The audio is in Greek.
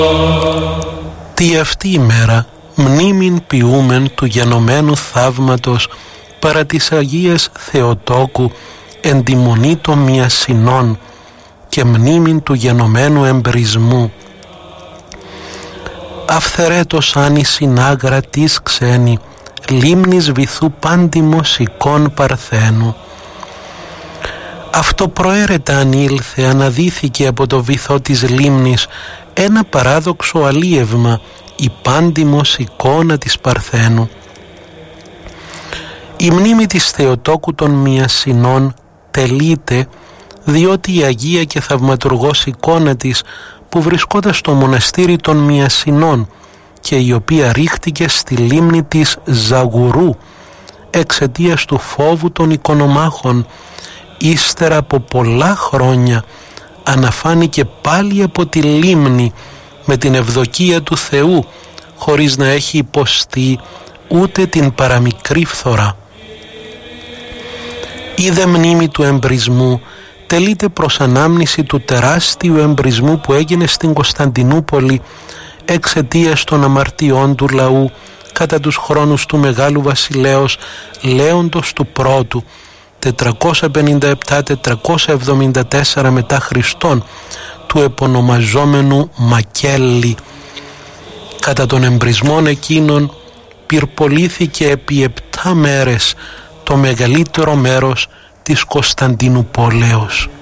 Τι αυτή η μέρα μνήμην ποιούμεν του γενομένου θαύματος παρά της Αγίας Θεοτόκου εν τη μονή των Μιασινών και μνήμην του γενομένου εμπρισμού. Αυθερέτως αν η συνάγρα της ξένη λίμνης βυθού πάντιμος εικόν Παρθένου. Αυτό προαίρετα ανήλθε, αναδύθηκε από το βυθό της λίμνης ένα παράδοξο αλίευμα, η πάντιμος εικόνα της Παρθένου. Η μνήμη της Θεοτόκου των Μιασινών τελείται διότι η Αγία και θαυματουργός εικόνα της που βρισκόταν στο μοναστήρι των Μιασινών και η οποία ρίχτηκε στη λίμνη της Ζαγουρού εξαιτίας του φόβου των οικονομάχων, ύστερα από πολλά χρόνια αναφάνηκε πάλι από τη λίμνη με την ευδοκία του Θεού χωρίς να έχει υποστεί ούτε την παραμικρή φθορά. Η δε μνήμη του εμπρισμού τελείται προς ανάμνηση του τεράστιου εμπρισμού που έγινε στην Κωνσταντινούπολη εξαιτίας των αμαρτιών του λαού κατά τους χρόνους του Μεγάλου Βασιλέως Λέοντος του Πρώτου 457-474 μετά Χριστόν, του επωνομαζόμενου Μακέλη. Κατά των εμπρισμών εκείνων πυρπολήθηκε επί 7 μέρες το μεγαλύτερο μέρος της Κωνσταντινουπολέως.